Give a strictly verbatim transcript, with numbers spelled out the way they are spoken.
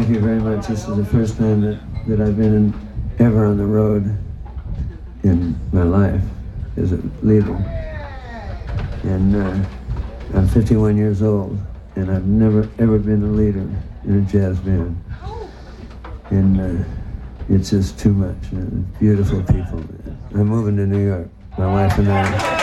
Thank you very much. This is the first time that, that I've been in, ever on the road in my life as a leader. And uh, I'm fifty-one years old, and I've never ever been a leader in a jazz band. And uh, it's just too much. Man. Beautiful people. Man. I'm moving to New York, my wife and I.